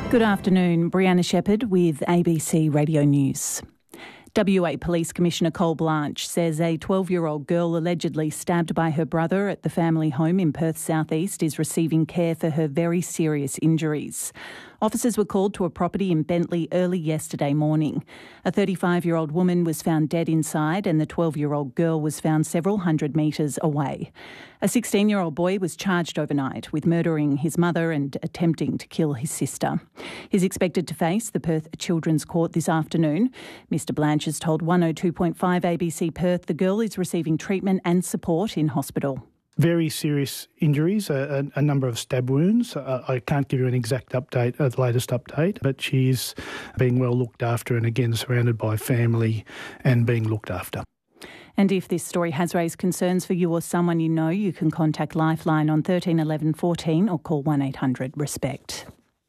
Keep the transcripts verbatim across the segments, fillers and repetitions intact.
Good afternoon, Brianna Shepherd with A B C Radio News. W A Police Commissioner Cole Blanche says a twelve-year-old girl allegedly stabbed by her brother at the family home in Perth South East is receiving care for her very serious injuries. Officers were called to a property in Bentley early yesterday morning. A thirty-five-year-old woman was found dead inside and the twelve-year-old girl was found several hundred metres away. A sixteen-year-old boy was charged overnight with murdering his mother and attempting to kill his sister. He's expected to face the Perth Children's Court this afternoon. Mister Blanche has told one oh two point five A B C Perth the girl is receiving treatment and support in hospital. Very serious injuries, a, a, a number of stab wounds. Uh, I can't give you an exact update, uh, the latest update, but she's being well looked after and again surrounded by family and being looked after. And if this story has raised concerns for you or someone you know, you can contact Lifeline on thirteen eleven fourteen or call one eight hundred RESPECT.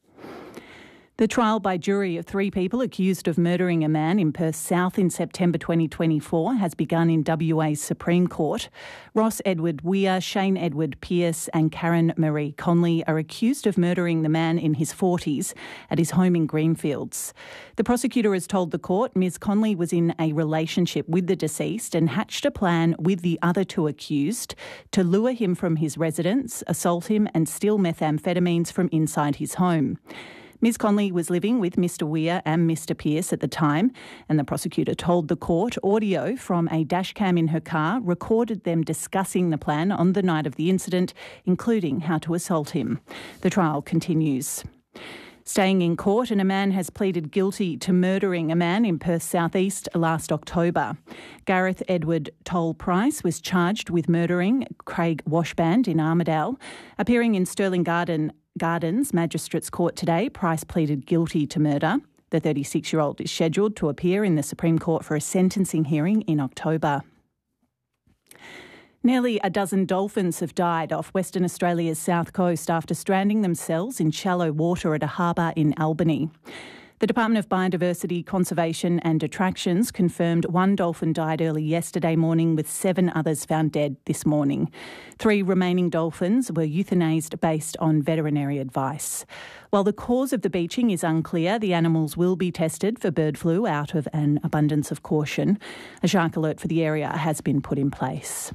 The trial by jury of three people accused of murdering a man in Perth South in September twenty twenty-four has begun in W A's Supreme Court. Ross Edward Weir, Shane Edward Pearce and Karen Marie Conley are accused of murdering the man in his forties at his home in Greenfields. The prosecutor has told the court Miz Conley was in a relationship with the deceased and hatched a plan with the other two accused to lure him from his residence, assault him and steal methamphetamines from inside his home. Miz Conley was living with Mister Weir and Mister Pearce at the time, and the prosecutor told the court audio from a dashcam in her car recorded them discussing the plan on the night of the incident, including how to assault him. The trial continues. Staying in court, and a man has pleaded guilty to murdering a man in Perth South East last October. Gareth Edward Toll Price was charged with murdering Craig Washband in Armidale. Appearing in Stirling Garden Gardens Magistrates Court today, Price pleaded guilty to murder. The thirty-six-year-old is scheduled to appear in the Supreme Court for a sentencing hearing in October. Nearly a dozen dolphins have died off Western Australia's south coast after stranding themselves in shallow water at a harbour in Albany. The Department of Biodiversity, Conservation and Attractions confirmed one dolphin died early yesterday morning with seven others found dead this morning. Three remaining dolphins were euthanased based on veterinary advice. While the cause of the beaching is unclear, the animals will be tested for bird flu out of an abundance of caution. A shark alert for the area has been put in place.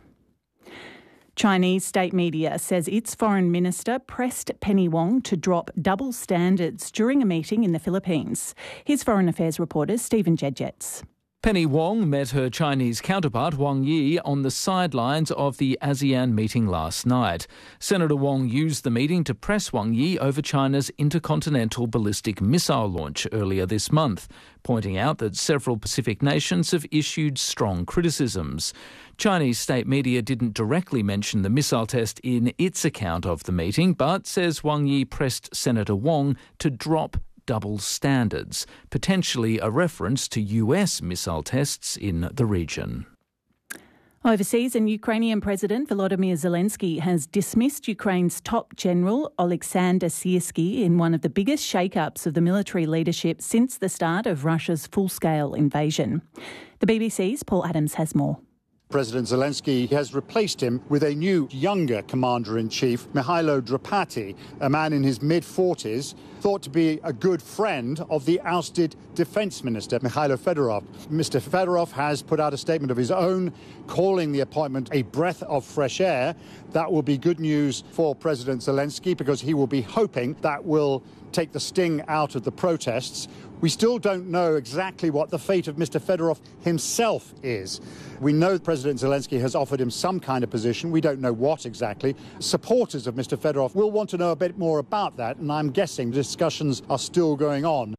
Chinese state media says its foreign minister pressed Penny Wong to drop double standards during a meeting in the Philippines. Here's Foreign Affairs reporter Stephen Jedjets. Penny Wong met her Chinese counterpart Wang Yi on the sidelines of the ASEAN meeting last night. Senator Wong used the meeting to press Wang Yi over China's intercontinental ballistic missile launch earlier this month, pointing out that several Pacific nations have issued strong criticisms. Chinese state media didn't directly mention the missile test in its account of the meeting, but says Wang Yi pressed Senator Wong to drop double standards, potentially a reference to U S missile tests in the region. Overseas, and Ukrainian President Volodymyr Zelensky has dismissed Ukraine's top general Oleksandr Syrsky in one of the biggest shake-ups of the military leadership since the start of Russia's full-scale invasion. The B B C's Paul Adams has more. President Zelensky has replaced him with a new, younger commander-in-chief, Mihailo Drapati, a man in his mid-forties, thought to be a good friend of the ousted defence minister, Mikhailo Fedorov. Mister Fedorov has put out a statement of his own, calling the appointment a breath of fresh air. That will be good news for President Zelensky because he will be hoping that will take the sting out of the protests. We still don't know exactly what the fate of Mister Fedorov himself is. We know President Zelensky has offered him some kind of position. We don't know what exactly. Supporters of Mister Fedorov will want to know a bit more about that, and I'm guessing discussions are still going on.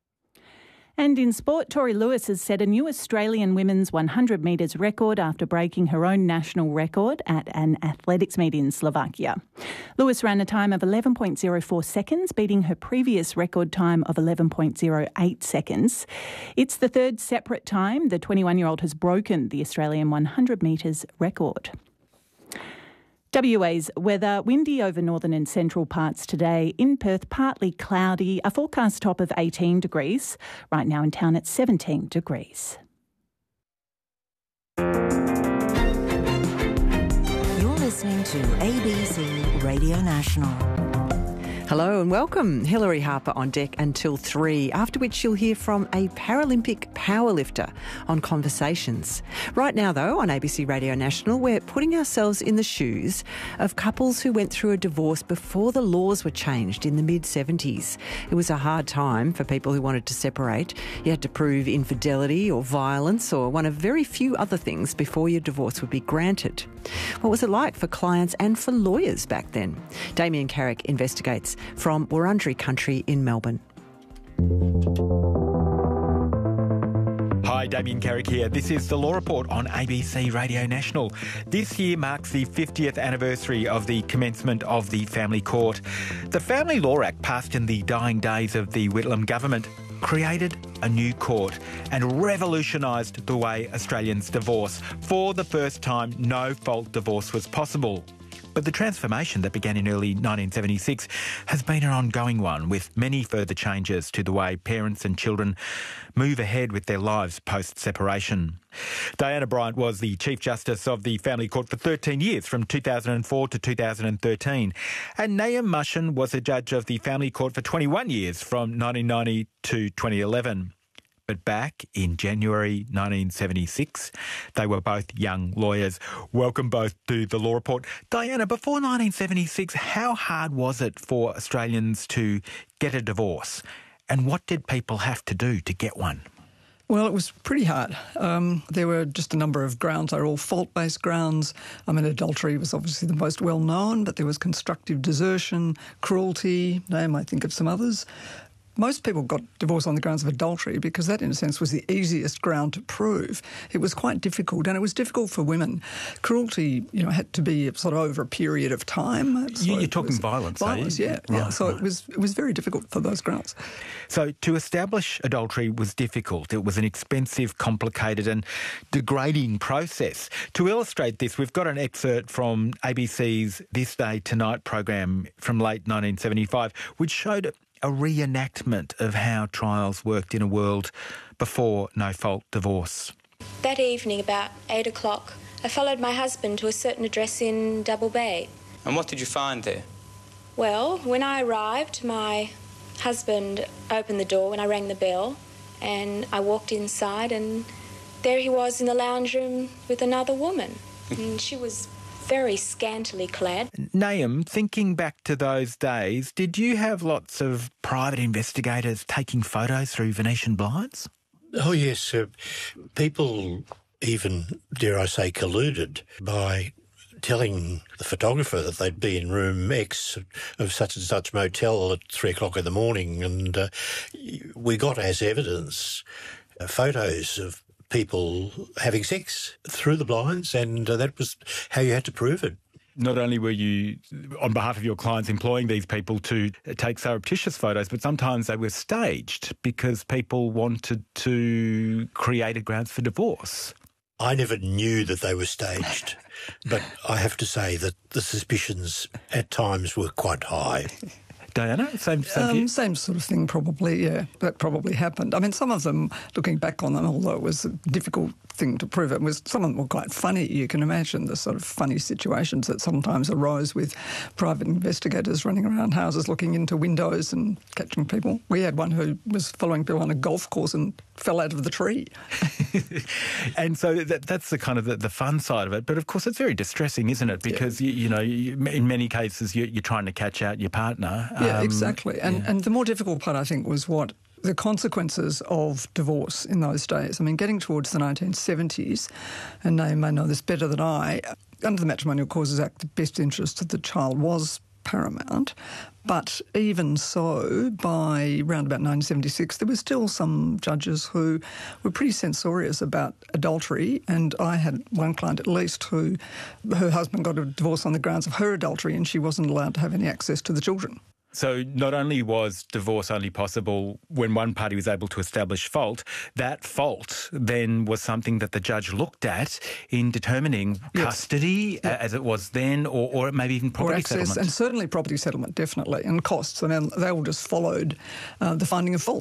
And in sport, Tori Lewis has set a new Australian women's one hundred metres record after breaking her own national record at an athletics meet in Slovakia. Lewis ran a time of eleven point oh four seconds, beating her previous record time of eleven point oh eight seconds. It's the third separate time the twenty-one-year-old has broken the Australian one hundred metres record. W A's weather, windy over northern and central parts today. In Perth, partly cloudy, a forecast top of eighteen degrees. Right now in town it's seventeen degrees. You're listening to A B C Radio National. Hello and welcome. Hilary Harper on deck until three, after which you'll hear from a Paralympic powerlifter on Conversations. Right now, though, on A B C Radio National, we're putting ourselves in the shoes of couples who went through a divorce before the laws were changed in the mid seventies. It was a hard time for people who wanted to separate. You had to prove infidelity or violence or one of very few other things before your divorce would be granted. What was it like for clients and for lawyers back then? Damien Carrick investigates from Wurundjeri Country in Melbourne. Hi, Damien Carrick here. This is The Law Report on A B C Radio National. This year marks the fiftieth anniversary of the commencement of the Family Court. The Family Law Act, passed in the dying days of the Whitlam government, created a new court and revolutionised the way Australians divorce. For the first time, no-fault divorce was possible. But the transformation that began in early nineteen seventy-six has been an ongoing one, with many further changes to the way parents and children move ahead with their lives post-separation. Diana Bryant was the Chief Justice of the Family Court for thirteen years, from two thousand four to two thousand thirteen. And Naeem Mushin was a judge of the Family Court for twenty-one years, from nineteen ninety to twenty eleven. But back in January nineteen seventy-six, they were both young lawyers. Welcome both to The Law Report. Diana, before nineteen seventy-six, how hard was it for Australians to get a divorce? And what did people have to do to get one? Well, it was pretty hard. Um, there were just a number of grounds. They were all fault-based grounds. I mean, adultery was obviously the most well-known, but there was constructive desertion, cruelty, name I think of some others. Most people got divorced on the grounds of adultery because that, in a sense, was the easiest ground to prove. It was quite difficult, and it was difficult for women. Cruelty, you know, had to be sort of over a period of time. So You're talking violence, Violence, are you? yeah. Right, yeah. So right. it was it was very difficult for those grounds. So to establish adultery was difficult. It was an expensive, complicated and degrading process. To illustrate this, we've got an excerpt from A B C's This Day Tonight program from late nineteen seventy-five, which showed a reenactment of how trials worked in a world before no-fault divorce. That evening, about eight o'clock, I followed my husband to a certain address in Double Bay. And what did you find there? Well, when I arrived, my husband opened the door when I rang the bell, and I walked inside, and there he was in the lounge room with another woman. And she was very scantily clad. Naeem, thinking back to those days, did you have lots of private investigators taking photos through Venetian blinds? Oh, yes. Uh, people even, dare I say, colluded by telling the photographer that they'd be in room X of such and such motel at three o'clock in the morning. And uh, we got as evidence uh, photos of people having sex through the blinds, and uh, that was how you had to prove it. Not only were you, on behalf of your clients, employing these people to take surreptitious photos, but sometimes they were staged because people wanted to create a grounds for divorce. I never knew that they were staged, but I have to say that the suspicions at times were quite high. Diana, same same, um, same sort of thing, probably. Yeah, that probably happened. I mean, some of them, looking back on them, although it was a difficult thing to prove, it was some of them were quite funny. You can imagine the sort of funny situations that sometimes arose with private investigators running around houses, looking into windows and catching people. We had one who was following people on a golf course and fell out of the tree. And so that, that's the kind of the, the fun side of it. But of course, it's very distressing, isn't it? Because yeah. you, you know, you, in many cases, you, you're trying to catch out your partner. Yeah, um, exactly. And yeah. and the more difficult part, I think, was what the consequences of divorce in those days. I mean, getting towards the nineteen seventies, and they may know this better than I, under the Matrimonial Causes Act, the best interest of the child was paramount. But even so, by around about nineteen seventy-six, there were still some judges who were pretty censorious about adultery, and I had one client at least who, her husband got a divorce on the grounds of her adultery, and she wasn't allowed to have any access to the children. So not only was divorce only possible when one party was able to establish fault, that fault then was something that the judge looked at in determining yes. custody yeah. as it was then, or, or maybe even property or access, settlement. And certainly property settlement, definitely, and costs. I mean, they all just followed uh, the finding of fault.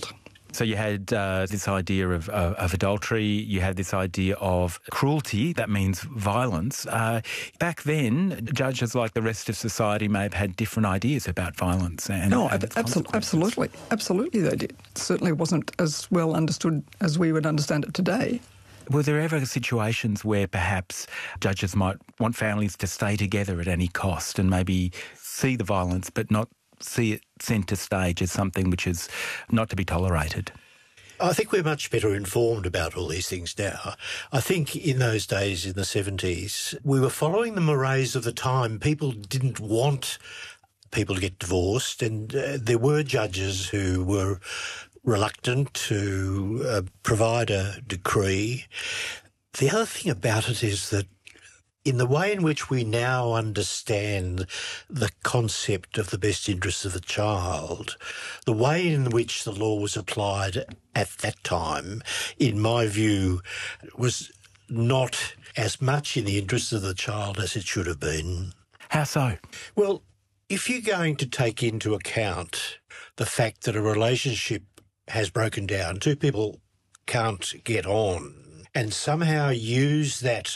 So you had uh, this idea of, uh, of adultery, you had this idea of cruelty, that means violence. Uh, back then, judges like the rest of society may have had different ideas about violence. And, no, and ab- absolutely, absolutely, absolutely they did. It certainly wasn't as well understood as we would understand it today. Were there ever situations where perhaps judges might want families to stay together at any cost and maybe see the violence but not see it centre stage as something which is not to be tolerated? I think we're much better informed about all these things now. I think in those days, in the seventies, we were following the mores of the time. People didn't want people to get divorced, and uh, there were judges who were reluctant to uh, provide a decree. The other thing about it is that in the way in which we now understand the concept of the best interests of the child, the way in which the law was applied at that time, in my view, was not as much in the interests of the child as it should have been. How so? Well, if you're going to take into account the fact that a relationship has broken down, two people can't get on, and somehow use that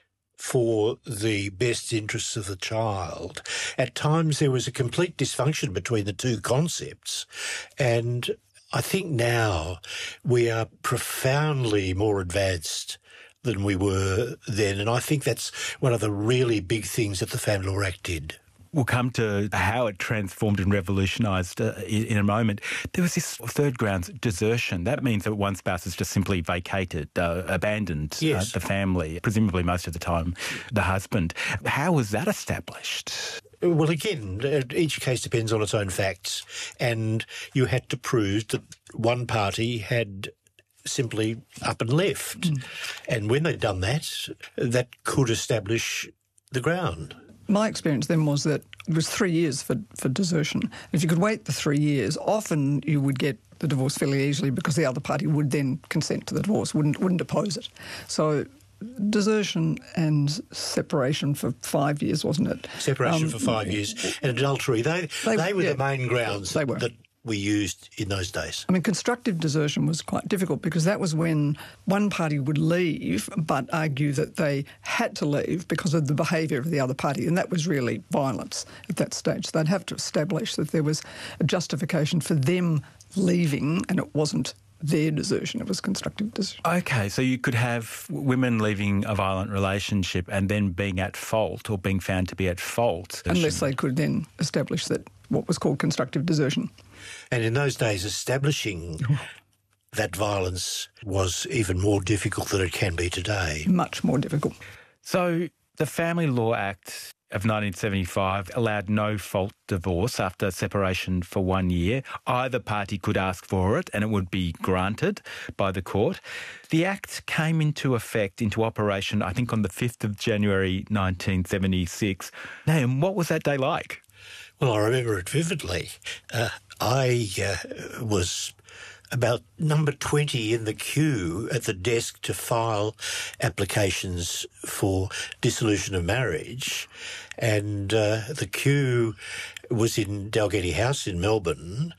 for the best interests of the child. At times there was a complete dysfunction between the two concepts, and I think now we are profoundly more advanced than we were then, and I think that's one of the really big things that the Family Law Act did. We'll come to how it transformed and revolutionised uh, in, in a moment. There was this third ground, desertion. That means that one spouse has just simply vacated, uh, abandoned yes. uh, the family, presumably most of the time the husband. How was that established? Well, again, each case depends on its own facts, and you had to prove that one party had simply up and left. Mm. And when they'd done that, that could establish the ground. My experience then was that it was three years for, for desertion. If you could wait the three years, often you would get the divorce fairly easily because the other party would then consent to the divorce, wouldn't wouldn't oppose it. So desertion and separation for five years, wasn't it? Separation um, for five years and adultery. They they, they were yeah, the main grounds they were. that we used in those days. I mean, constructive desertion was quite difficult because that was when one party would leave but argue that they had to leave because of the behaviour of the other party, and that was really violence at that stage. They'd have to establish that there was a justification for them leaving and it wasn't their desertion, it was constructive desertion. OK, so you could have women leaving a violent relationship and then being at fault or being found to be at fault. Unless they could then establish that what was called constructive desertion. And in those days, establishing that violence was even more difficult than it can be today. Much more difficult. So the Family Law Act of nineteen seventy-five allowed no-fault divorce after separation for one year. Either party could ask for it and it would be granted by the court. The Act came into effect, into operation, I think on the fifth of January nineteen seventy-six. Naim, what was that day like? Well, I remember it vividly. Uh, I uh, was about number twenty in the queue at the desk to file applications for dissolution of marriage, and uh, the queue was in Dalgety House in Melbourne,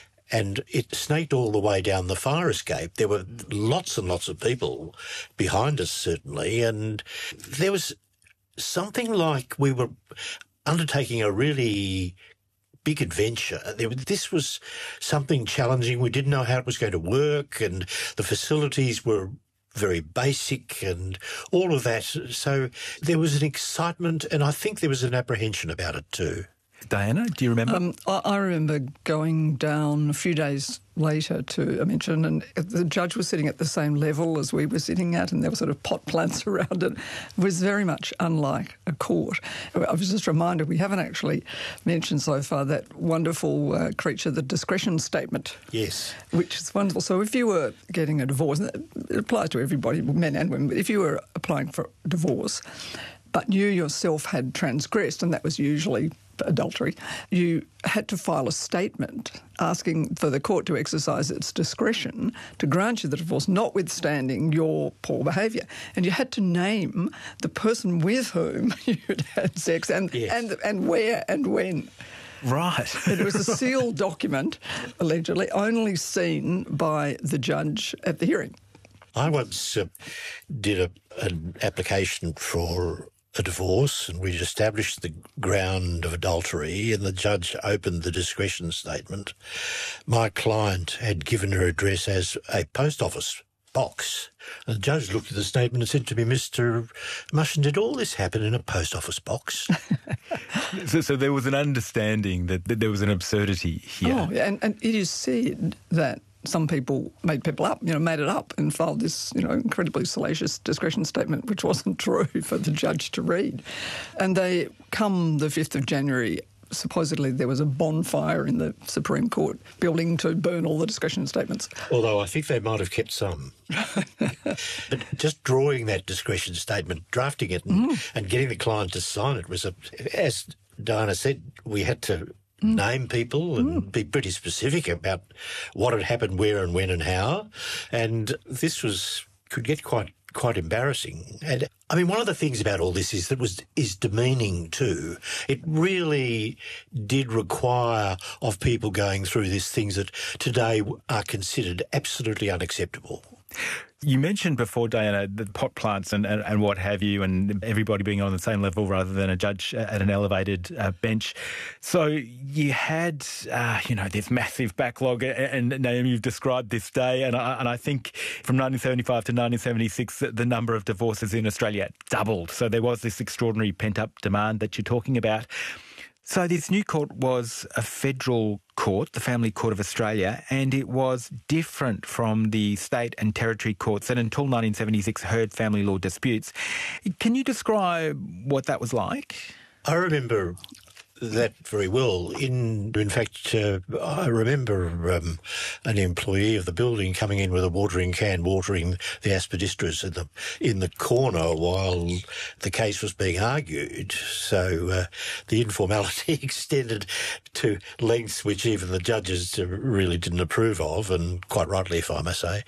and it snaked all the way down the fire escape. There were lots and lots of people behind us, certainly, and there was something like we were undertaking a really big adventure. This was something challenging. We didn't know how it was going to work, and the facilities were very basic and all of that. So there was an excitement, and I think there was an apprehension about it too. Diana, do you remember? Um, I, I remember going down a few days later to a mention, and the judge was sitting at the same level as we were sitting at, and there were sort of pot plants around it. It was very much unlike a court. I was just reminded we haven't actually mentioned so far that wonderful uh, creature, the discretion statement. Yes. Which is wonderful. So if you were getting a divorce, and it applies to everybody, men and women, but if you were applying for divorce, but you yourself had transgressed, and that was usually adultery, you had to file a statement asking for the court to exercise its discretion to grant you the divorce, notwithstanding your poor behaviour. And you had to name the person with whom you'd had sex and, yes. and, and where and when. Right. It was a sealed document, allegedly, only seen by the judge at the hearing. I once uh, did a, an application for a divorce, and we'd established the ground of adultery, and the judge opened the discretion statement. My client had given her address as a post office box. And the judge looked at the statement and said to me, Mister Mushin, did all this happen in a post office box? so, so there was an understanding that, that there was an absurdity here. Oh, and, and it is said that some people made people up, you know, made it up and filed this, you know, incredibly salacious discretion statement, which wasn't true for the judge to read. And they, come the fifth of January, supposedly there was a bonfire in the Supreme Court building to burn all the discretion statements. Although I think they might have kept some. But just drawing that discretion statement, drafting it and, mm. and getting the client to sign it was, a, as Diana said, we had to Mm. name people and mm. be pretty specific about what had happened, where and when and how. And this was could get quite quite embarrassing. And I mean, one of the things about all this is that was is demeaning too. It really did require of people going through this things that today are considered absolutely unacceptable. You mentioned before, Diana, the pot plants and, and, and what have you, and everybody being on the same level rather than a judge at an elevated uh, bench. So you had, uh, you know, this massive backlog, and, and Naomi, you've described this day, and I, and I think from nineteen seventy-five to nineteen seventy-six, the number of divorces in Australia doubled. So there was this extraordinary pent-up demand that you're talking about. So this new court was a federal court, the Family Court of Australia, and it was different from the state and territory courts that until nineteen seventy-six heard family law disputes. Can you describe what that was like? I remember that very well. In in fact, uh, I remember um, an employee of the building coming in with a watering can, watering the aspidistras in the in the corner while the case was being argued. So uh, the informality extended to lengths which even the judges really didn't approve of, and quite rightly, if I may say.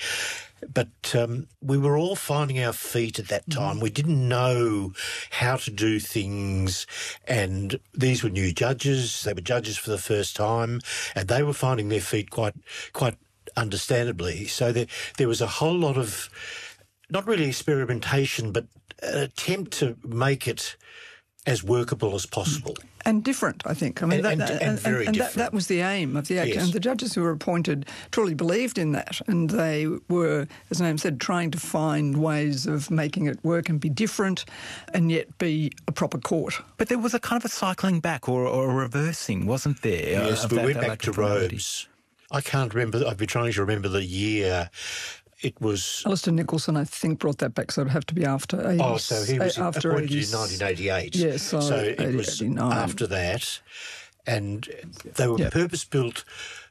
But um, we were all finding our feet at that time. We didn't know how to do things, and these were new judges. They were judges for the first time, and they were finding their feet quite, quite understandably. So there, there was a whole lot of, not really experimentation, but an attempt to make it as workable as possible. And different, I think. I mean, and, that, and, and, and very and different. That, that was the aim of the act. Yes. And the judges who were appointed truly believed in that. And they were, as Naomi said, trying to find ways of making it work and be different and yet be a proper court. But there was a kind of a cycling back or, or a reversing, wasn't there? Yes, we that, went that back to Robes. I can't remember. I've been trying to remember the year. It was... Alistair Nicholson, I think, brought that back, so it would have to be after eighty. Oh, so he was after appointed eighties. in nineteen eighty-eight. Yes, so, so eighty, it was eighty-nine. After that. And they were yep. purpose-built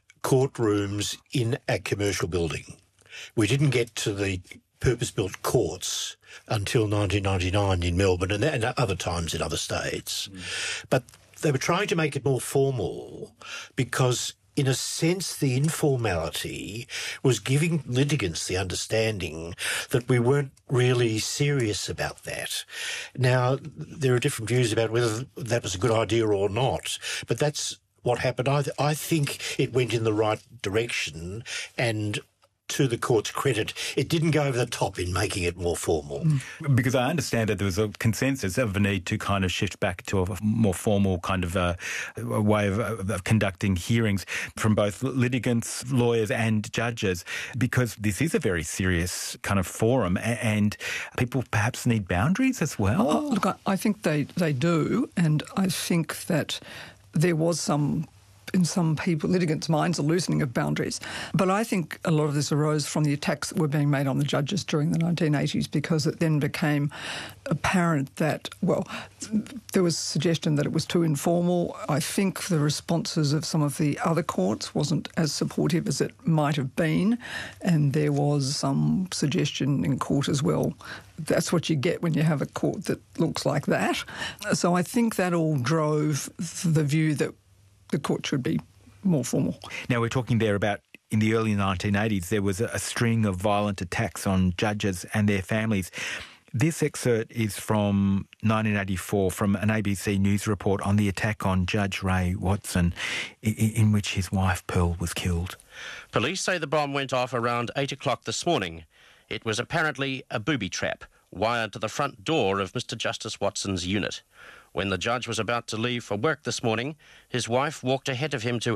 courtrooms in a commercial building. We didn't get to the purpose-built courts until nineteen ninety-nine in Melbourne and, and other times in other states. Mm. But they were trying to make it more formal because, in a sense, the informality was giving litigants the understanding that we weren't really serious about that. Now, there are different views about whether that was a good idea or not, but that's what happened. I, th- I think it went in the right direction, and to the court's credit, it didn't go over the top in making it more formal. Because I understand that there was a consensus of a need to kind of shift back to a more formal kind of uh, a way of, of conducting hearings from both litigants, lawyers and judges, because this is a very serious kind of forum and people perhaps need boundaries as well. Oh, look, I, I think they, they do, and I think that there was some... in some people, litigants' minds, a loosening of boundaries. But I think a lot of this arose from the attacks that were being made on the judges during the nineteen eighties, because it then became apparent that, well, there was suggestion that it was too informal. I think the responses of some of the other courts wasn't as supportive as it might have been, and there was some suggestion in court as well. That's what you get when you have a court that looks like that. So I think that all drove the view that the court should be more formal. Now, we're talking there about in the early nineteen eighties, there was a string of violent attacks on judges and their families. This excerpt is from nineteen eighty-four, from an A B C News report on the attack on Judge Ray Watson, in, in which his wife Pearl was killed. Police say the bomb went off around eight o'clock this morning. It was apparently a booby trap wired to the front door of Mister Justice Watson's unit. When the judge was about to leave for work this morning, his wife walked ahead of him to